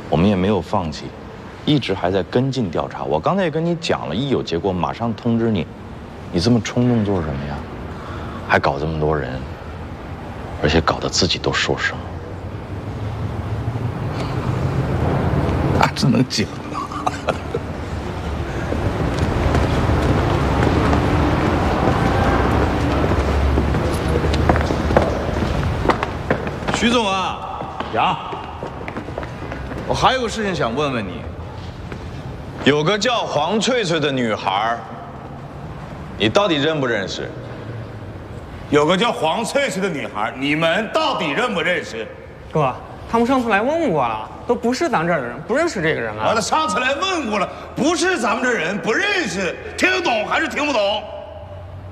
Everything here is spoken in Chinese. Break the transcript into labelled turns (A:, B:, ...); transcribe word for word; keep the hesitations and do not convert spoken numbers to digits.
A: 我们也没有放弃，一直还在跟进调查。我刚才也跟你讲了，一有结果马上通知你。你这么冲动做什么呀？还搞这么多人，而且搞得自己都受伤。
B: 那只能讲啊。
C: 徐总啊，
B: 呀，
C: 我还有个事情想问问你。有个叫黄翠翠的女孩，你到底认不认识？
B: 有个叫黄翠翠的女孩，你们到底认不认识？
D: 哥，他们上次来问过了，都不是咱这儿的人，不认识这个人啊。
B: 完了，上次来问过了，不是咱们这人，不认识，听得懂还是听不懂？